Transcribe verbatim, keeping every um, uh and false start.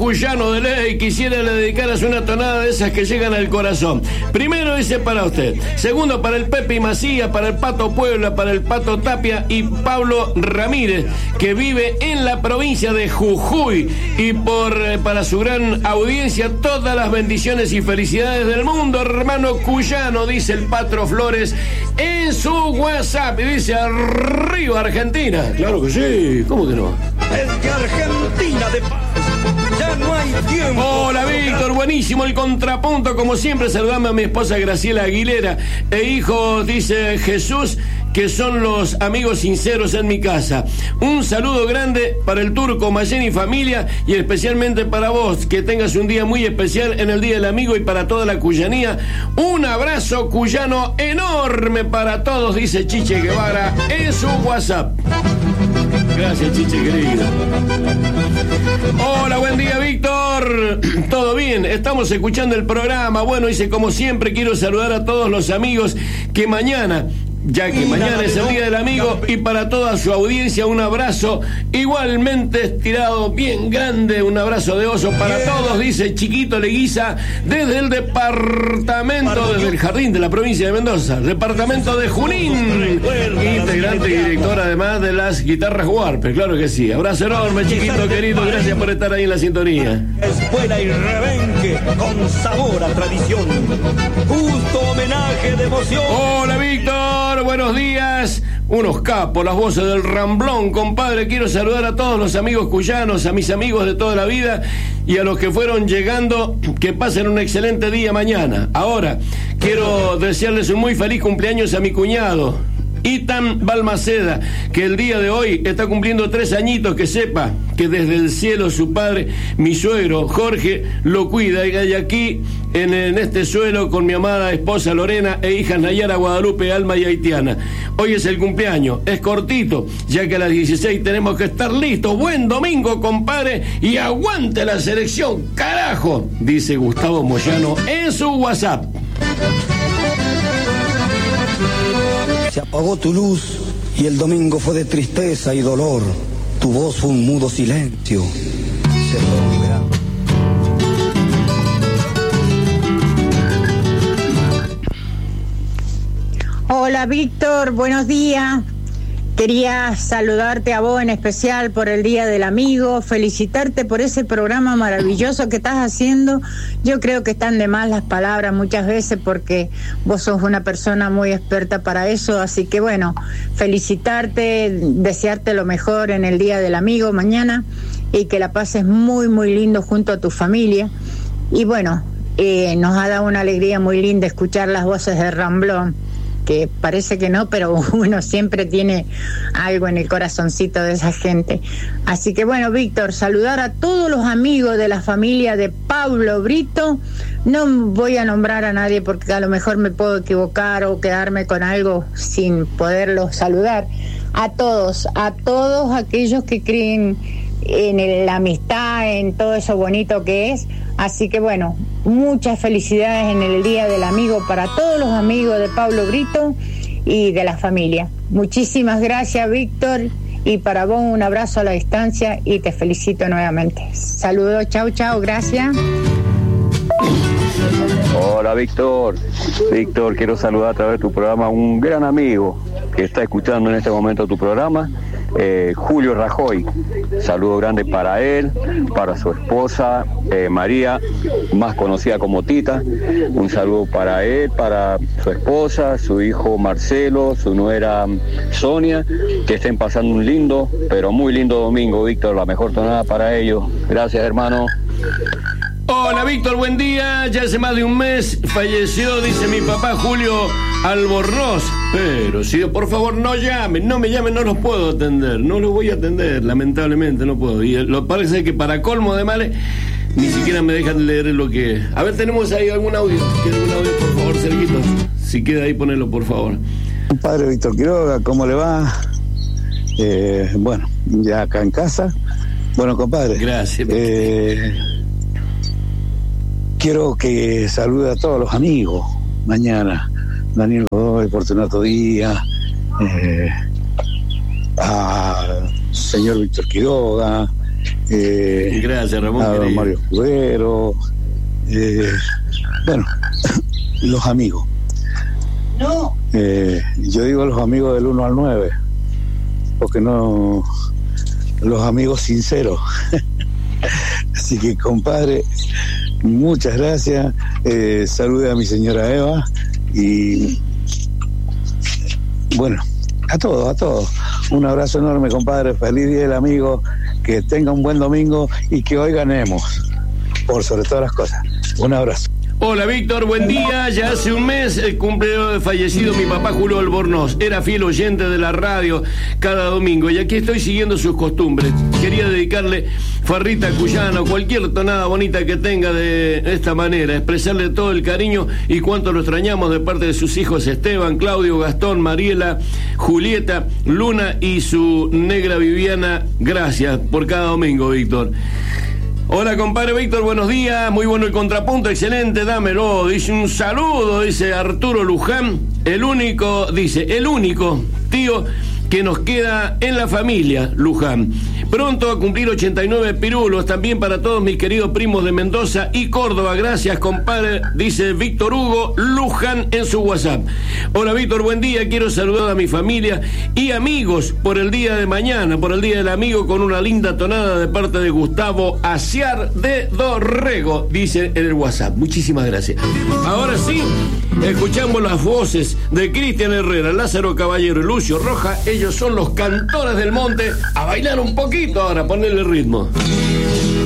cuyano de ley, quisiera le dedicaras una tonada de esas que llegan al corazón. Primero dice para usted, segundo para el Pepe Macías, para el Pato Puebla, para el Pato Tapia y Pablo Ramírez, que vive en la provincia de Jujuy, y por eh, para su gran audiencia todas las bendiciones y felicidades del mundo, hermano cuyano, dice el Patro Flores en su WhatsApp, y dice arriba Argentina. Claro que sí, ¿cómo que no? Desde Argentina de paz, ya no hay tiempo. Hola Víctor, buenísimo el contrapunto, como siempre. Saludame a mi esposa Graciela Aguilera e hijo, dice Jesús, que son los amigos sinceros en mi casa. Un saludo grande para el Turco, Mayen y familia, y especialmente para vos, que tengas un día muy especial en el Día del Amigo, y para toda la cuyanía. Un abrazo cuyano enorme para todos, dice Chiche Guevara en su WhatsApp. Gracias, Chiche querido. Hola, buen día, Víctor. ¿Todo bien? Estamos escuchando el programa. Bueno, dice, como siempre, quiero saludar a todos los amigos que mañana, ya que mañana es el Día del Amigo, y para toda su audiencia un abrazo igualmente estirado, bien grande, un abrazo de oso para todos, dice Chiquito Leguiza desde el departamento, desde el Jardín de la provincia de Mendoza, departamento de Junín, integrante y director además de las guitarras Huarpe, claro que sí. Abrazo enorme, Chiquito querido, gracias por estar ahí en la sintonía. Escuela y rebenque con sabor a tradición, justo homenaje de emoción. Hola Víctor, buenos días. Unos capos, las voces del Ramblón, compadre. Quiero saludar a todos los amigos cuyanos, a mis amigos de toda la vida y a los que fueron llegando, que pasen un excelente día mañana. Ahora, quiero desearles un muy feliz cumpleaños a mi cuñado Itan Balmaceda, que el día de hoy está cumpliendo tres añitos. Que sepa que desde el cielo su padre, mi suegro Jorge, lo cuida, y aquí en, en este suelo con mi amada esposa Lorena e hijas Nayara, Guadalupe, Alma y Haitiana. Hoy es el cumpleaños, es cortito, ya que a las dieciséis tenemos que estar listos. Buen domingo, compadre, y aguante la selección, carajo, dice Gustavo Moyano en su WhatsApp. Se apagó tu luz y el domingo fue de tristeza y dolor. Tu voz fue un mudo silencio. Se fue liberando. Hola Víctor, buenos días. Quería saludarte a vos en especial por el Día del Amigo, felicitarte por ese programa maravilloso que estás haciendo. Yo creo que están de más las palabras muchas veces, porque vos sos una persona muy experta para eso, así que bueno, felicitarte, desearte lo mejor en el Día del Amigo mañana, y que la pases muy muy lindo junto a tu familia. Y bueno, eh, nos ha dado una alegría muy linda escuchar las voces de Ramblón, que parece que no, pero uno siempre tiene algo en el corazoncito de esa gente. Así que bueno, Víctor, saludar a todos los amigos de la familia de Pablo Brito. No voy a nombrar a nadie porque a lo mejor me puedo equivocar o quedarme con algo sin poderlos saludar. A todos, a todos aquellos que creen en el, la amistad, en todo eso bonito que es. Así que bueno, muchas felicidades en el Día del Amigo para todos los amigos de Pablo Brito y de la familia. Muchísimas gracias, Víctor, y para vos un abrazo a la distancia y te felicito nuevamente. Saludos, chau, chau, gracias. Hola Víctor, Víctor, quiero saludar a través de tu programa a un gran amigo que está escuchando en este momento tu programa, eh, Julio Rajoy. Saludo grande para él, para su esposa eh, María, más conocida como Tita. Un saludo para él, para su esposa, su hijo Marcelo, su nuera Sonia, que estén pasando un lindo, pero muy lindo domingo, Víctor. La mejor tonada para ellos. Gracias, hermano. Hola Víctor, buen día. Ya hace más de un mes falleció, dice mi papá Julio Albornoz. Pero si por favor no llamen, no me llamen, no los puedo atender. No los voy a atender, lamentablemente no puedo. Y lo parece que para colmo de males ni siquiera me dejan leer lo que... A ver, tenemos ahí algún audio. ¿Quiere algún audio, por favor, cerquito? Si queda ahí, ponelo, por favor. Padre Víctor Quiroga, ¿cómo le va? Eh, bueno, ya acá en casa. Bueno, compadre. Gracias. Eh, quiero que salude a todos los amigos mañana. Daniel Godoy, Fortunato Díaz, eh, a señor Víctor Quiroga, Eh, Gracias, Ramón. A don Mario Escudero. Eh, bueno, los amigos. No. Eh, yo digo los amigos del uno al nueve, porque no, los amigos sinceros. Así que, compadre, muchas gracias. Eh, salude a mi señora Eva y bueno, a todos, a todos. Un abrazo enorme, compadre. Feliz Día del Amigo. Que tenga un buen domingo y que hoy ganemos, por sobre todas las cosas. Un abrazo. Hola Víctor, buen día. Ya hace un mes eh, cumple fallecido mi papá Julio Albornoz. Era fiel oyente de la radio cada domingo y aquí estoy siguiendo sus costumbres. Quería dedicarle farrita cuyana o cualquier tonada bonita que tenga de esta manera, expresarle todo el cariño y cuánto lo extrañamos de parte de sus hijos Esteban, Claudio, Gastón, Mariela, Julieta, Luna y su negra Viviana. Gracias por cada domingo, Víctor. Hola, compadre Víctor, buenos días. Muy bueno el contrapunto, excelente, dámelo. Dice un saludo, dice Arturo Luján. El único, dice, el único tío que nos queda en la familia, Luján. Pronto a cumplir ochenta y nueve pirulos, también para todos mis queridos primos de Mendoza y Córdoba. Gracias, compadre, dice Víctor Hugo Luján en su WhatsApp. Hola, Víctor, buen día. Quiero saludar a mi familia y amigos por el día de mañana, por el Día del Amigo, con una linda tonada de parte de Gustavo Aciar de Dorrego, dice en el WhatsApp. Muchísimas gracias. Ahora sí, escuchamos las voces de Cristian Herrera, Lázaro Caballero y Lucio Roja. Ellos son los cantores del monte. A bailar un poquito ahora, ponerle ritmo.